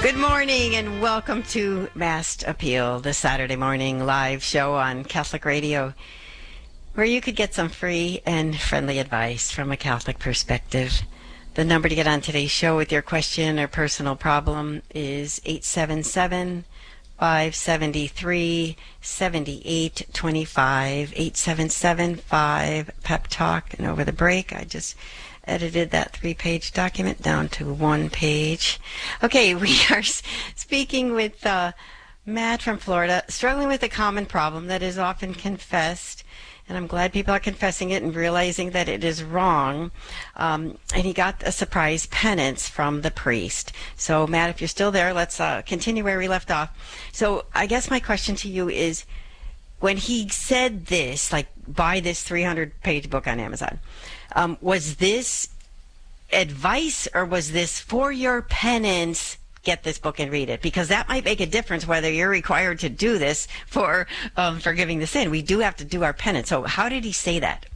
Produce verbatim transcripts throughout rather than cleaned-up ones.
Good morning and welcome to Mast Appeal, the Saturday morning live show on Catholic Radio, where you could get some free and friendly advice from a Catholic perspective. The number to get on today's show with your question or personal problem is eight seven seven, five seven three, seven eight two five, eight seven seven, five, Pep Talk. And over the break, I just edited that three-page document down to one page. Okay, we are speaking with uh, Matt from Florida, struggling with a common problem that is often confessed, and I'm glad people are confessing it and realizing that it is wrong. Um, and he got a surprise penance from the priest. So, Matt, if you're still there, let's uh, continue where we left off. So, I guess my question to you is, when he said this, like, buy this three hundred page book on Amazon, Um, was this advice or was this for your penance, get this book and read it? Because that might make a difference whether you're required to do this for um, forgiving the sin. We do have to do our penance. So how did he say that?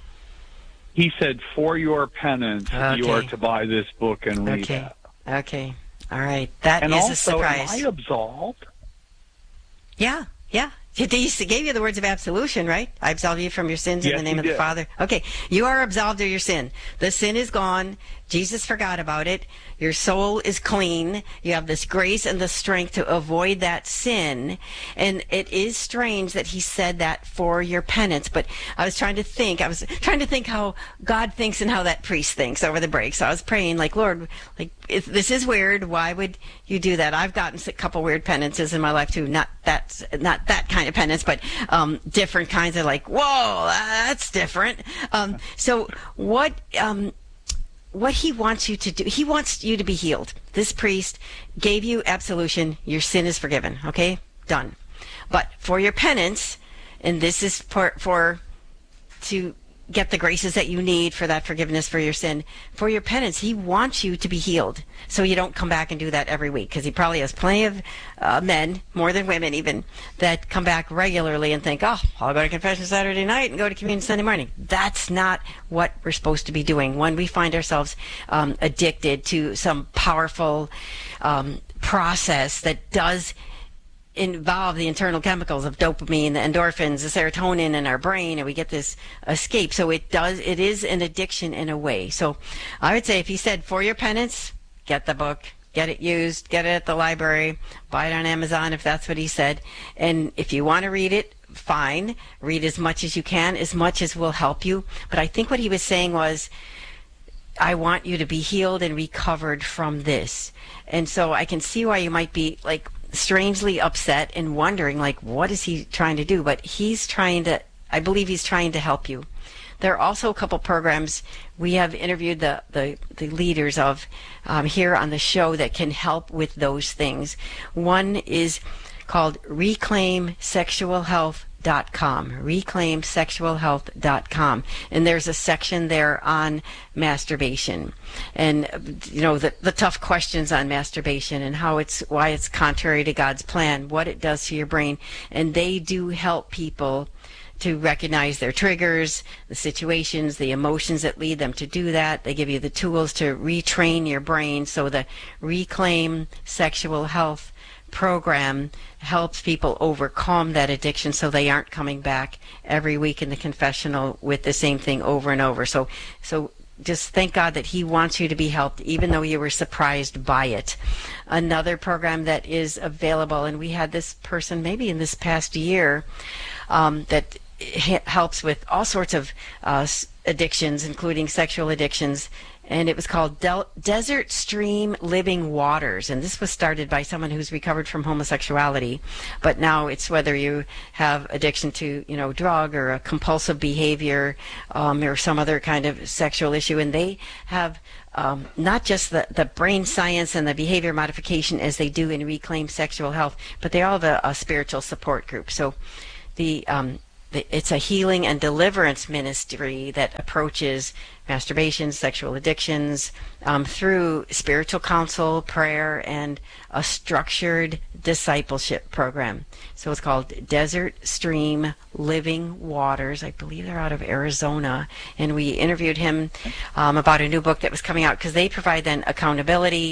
He said, for your penance, okay, you are to buy this book and read okay. it. Okay. All right. That and is also, a surprise. Am I absolved? Yeah. Yeah. He gave you the words of absolution, right? I absolve you from your sins yes, in the name of did. the Father. Okay, you are absolved of your sin. The sin is gone. Jesus forgot about it. Your soul is clean. You have this grace and the strength to avoid that sin. And it is strange that he said that for your penance. But I was trying to think. I was trying to think how God thinks and how that priest thinks over the break. So I was praying, like, Lord, like, if this is weird, why would you do that? I've gotten a couple weird penances in my life too. Not that, not that kind of penance, but um, different kinds of, like, whoa, that's different. Um, so what? Um, What he wants you to do, he wants you to be healed. This priest gave you absolution. Your sin is forgiven. Okay? Done. But for your penance, and this is for, for to get the graces that you need for that forgiveness for your sin, for your penance, he wants you to be healed. So you don't come back and do that every week, because he probably has plenty of uh, men, more than women even, that come back regularly and think, oh, I'll go to confession Saturday night and go to communion Sunday morning. That's not what we're supposed to be doing when we find ourselves um, addicted to some powerful um, process that does involve the internal chemicals of dopamine, the endorphins, the serotonin in our brain, and we get this escape. So it does, it is an addiction in a way. So I would say if he said for your penance, get the book, get it used, get it at the library, buy it on Amazon if that's what he said. And if you want to read it, fine. Read as much as you can, as much as will help you. But I think what he was saying was, I want you to be healed and recovered from this. And so I can see why you might be like strangely upset and wondering, like, what is he trying to do? But he's trying to, I believe he's trying to help you. There are also a couple programs we have interviewed the, the, the leaders of um, here on the show that can help with those things. One is called reclaim sexual health dot com, reclaim sexual health dot com, and there's a section there on masturbation, and you know the the tough questions on masturbation and how it's why it's contrary to God's plan, what it does to your brain, and they do help people to recognize their triggers, the situations, the emotions that lead them to do that. They give you the tools to retrain your brain. So the Reclaim Sexual Health program helps people overcome that addiction so they aren't coming back every week in the confessional with the same thing over and over. So so just thank God that he wants you to be helped even though you were surprised by it. Another program that is available, and we had this person maybe in this past year um, that helps with all sorts of uh, addictions, including sexual addictions, and it was called Del- Desert Stream Living Waters, and this was started by someone who's recovered from homosexuality, but now it's whether you have addiction to, you know, drug or a compulsive behavior um, or some other kind of sexual issue, and they have um, not just the, the brain science and the behavior modification as they do in Reclaim Sexual Health, but they all have a, a spiritual support group. So the um, it's a healing and deliverance ministry that approaches masturbation, sexual addictions, um, through spiritual counsel, prayer, and a structured discipleship program. So it's called Desert Stream Living Waters. I believe they're out of Arizona. And we interviewed him um, about a new book that was coming out, because they provide then accountability,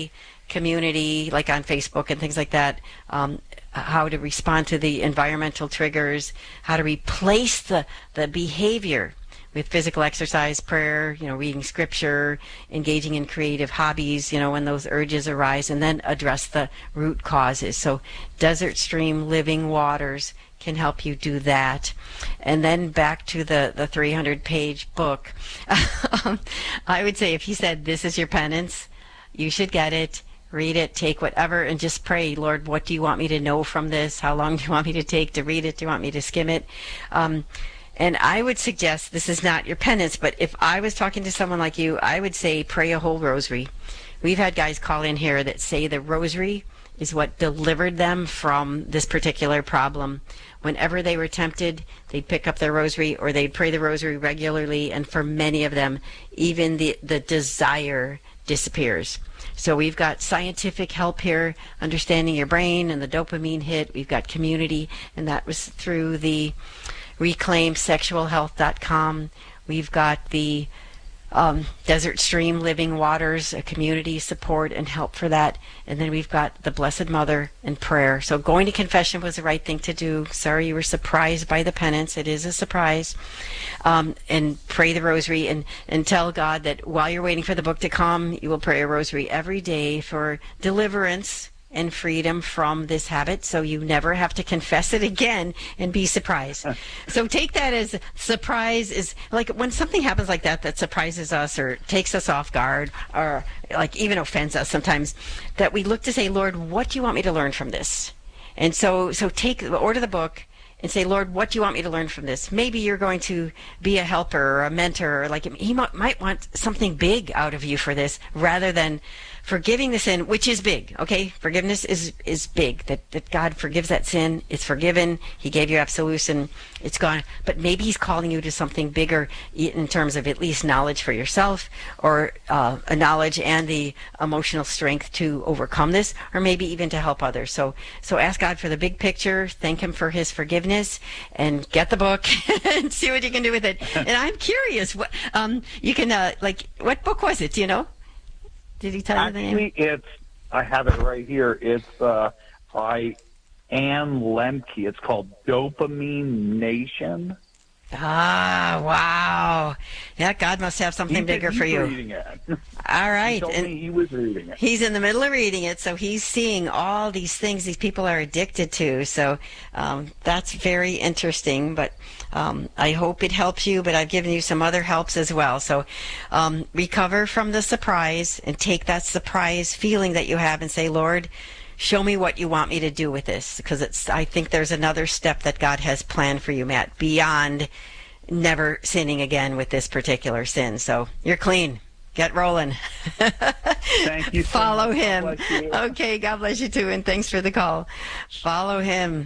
community, like on Facebook and things like that, um, how to respond to the environmental triggers, how to replace the, the behavior with physical exercise, prayer, you know, reading scripture, engaging in creative hobbies, you know, when those urges arise, and then address the root causes. So Desert Stream Living Waters can help you do that. And then back to the, the three hundred page book. um, I would say if he said, this is your penance, you should get it. Read it, take whatever, and just pray, Lord, what do you want me to know from this? How long do you want me to take to read it? Do you want me to skim it? Um, and I would suggest, this is not your penance, but if I was talking to someone like you, I would say pray a whole rosary. We've had guys call in here that say the rosary is what delivered them from this particular problem. Whenever they were tempted, they'd pick up their rosary or they'd pray the rosary regularly, and for many of them, even the, the desire disappears. So we've got scientific help here, understanding your brain and the dopamine hit. We've got community, and that was through the reclaim sexual health dot com. We've got the um, Desert Stream Living Waters, a community support and help for that. And then we've got the Blessed Mother and prayer. So going to confession was the right thing to do. Sorry you were surprised by the penance. It is a surprise. Um, and pray the rosary, and, and tell God that while you're waiting for the book to come, you will pray a rosary every day for deliverance and freedom from this habit, so you never have to confess it again and be surprised. So take that as surprise is like when something happens like that that surprises us or takes us off guard or like even offends us sometimes, that we look to say, Lord, what do you want me to learn from this? And so so take order the book and say, Lord, what do you want me to learn from this? Maybe you're going to be a helper or a mentor, or like he might, might want something big out of you for this, rather than forgiving the sin, which is big, okay? Forgiveness is is big, that, that God forgives that sin, it's forgiven, he gave you absolution, it's gone. But maybe he's calling you to something bigger in terms of at least knowledge for yourself, or uh, a knowledge and the emotional strength to overcome this, or maybe even to help others. So so ask God for the big picture, thank him for his forgiveness, and get the book and see what you can do with it. And I'm curious, what um you can, uh, like, what book was it, do you know? Did he tell Actually, you the name? it's, I have it right here. It's uh, by Ann Lemke. It's called Dopamine Nation. Ah, wow. Yeah, God must have something he bigger he's for you. Reading it. All right. He told and me he was reading it. He's in the middle of reading it, so he's seeing all these things these people are addicted to. So um, that's very interesting, but um, I hope it helps you, but I've given you some other helps as well. So um, recover from the surprise and take that surprise feeling that you have and say, Lord, show me what you want me to do with this, because it's. I think there's another step that God has planned for you, Matt, beyond never sinning again with this particular sin. So you're clean. Get rolling. Thank you. Follow so him. God bless you. Okay, God bless you too, and thanks for the call. Follow him.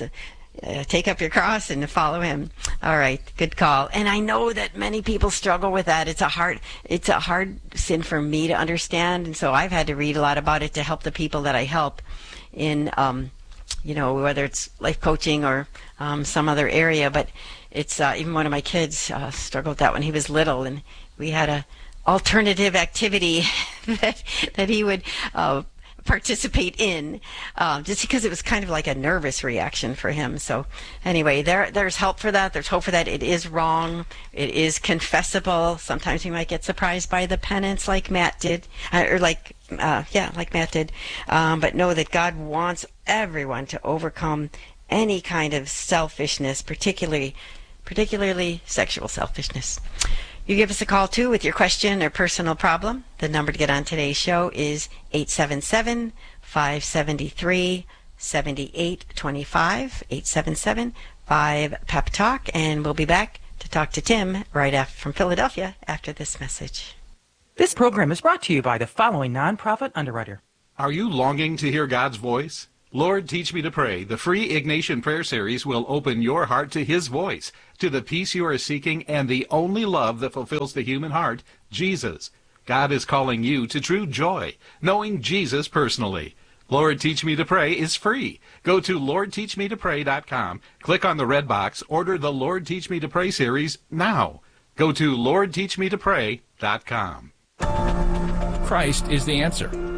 Uh, take up your cross and follow him. All right, good call. And I know that many people struggle with that. It's a hard, it's a hard sin for me to understand, and so I've had to read a lot about it to help the people that I help in, um, you know, whether it's life coaching or um, some other area. But it's uh, even one of my kids uh, struggled with that when he was little, and we had a alternative activity that that he would uh, participate in, uh, just because it was kind of like a nervous reaction for him. So anyway, there there's help for that. There's hope for that. It is wrong. It is confessable. Sometimes we might get surprised by the penance, like Matt did, uh, or like uh, yeah, like Matt did. Um, but know that God wants everyone to overcome any kind of selfishness, particularly particularly sexual selfishness. You give us a call, too, with your question or personal problem. The number to get on today's show is eight seven seven, five seven three, seven eight two five, eight seven seven, five, P E P Talk, and we'll be back to talk to Tim right after, from Philadelphia after this message. This program is brought to you by the following nonprofit underwriter. Are you longing to hear God's voice? Lord, Teach Me to Pray, the free Ignatian Prayer Series, will open your heart to His voice, to the peace you are seeking, and the only love that fulfills the human heart, Jesus. God is calling you to true joy, knowing Jesus personally. Lord, Teach Me to Pray is free. Go to Lord Teach Me to Pray dot com, click on the red box, order the Lord Teach Me to Pray series now. Go to Lord Teach Me to Pray dot com. Christ is the answer.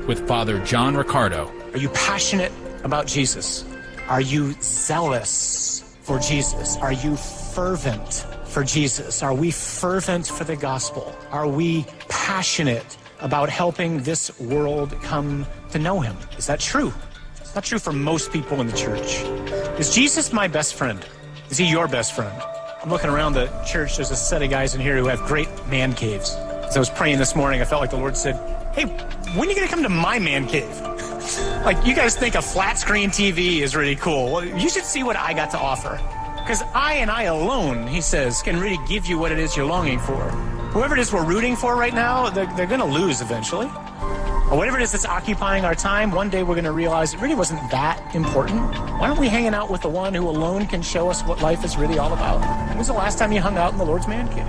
with Father John Riccardo. Are you passionate about Jesus? Are you zealous for Jesus? Are you fervent for Jesus? Are we fervent for the gospel? Are we passionate about helping this world come to know him? Is that true? It's not true for most people in the church. Is Jesus my best friend? Is he your best friend? I'm looking around the church. There's a set of guys in here who have great man caves. As I was praying this morning, I felt like the Lord said, hey, when are you going to come to my man cave? Like, you guys think a flat screen T V is really cool. Well, you should see what I got to offer. Because I and I alone, he says, can really give you what it is you're longing for. Whoever it is we're rooting for right now, they're, they're going to lose eventually. Or whatever it is that's occupying our time, one day we're going to realize it really wasn't that important. Why aren't we hanging out with the one who alone can show us what life is really all about? When was the last time you hung out in the Lord's man cave?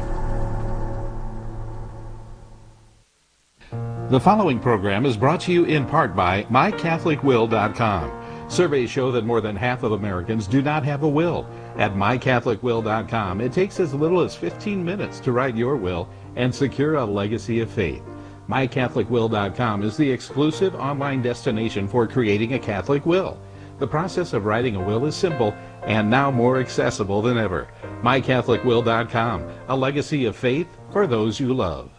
The following program is brought to you in part by my catholic will dot com. Surveys show that more than half of Americans do not have a will. At my catholic will dot com, it takes as little as fifteen minutes to write your will and secure a legacy of faith. my catholic will dot com is the exclusive online destination for creating a Catholic will. The process of writing a will is simple and now more accessible than ever. my catholic will dot com, a legacy of faith for those you love.